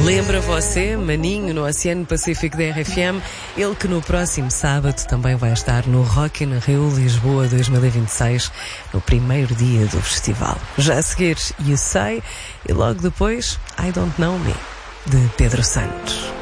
Lembra você, Maninho, no Oceano Pacífico da RFM, ele que no próximo sábado também vai estar no Rock in Rio Lisboa 2026, no primeiro dia do festival. Já a seguir, You Say, e logo depois, I Don't Know Me, de Pedro Santos.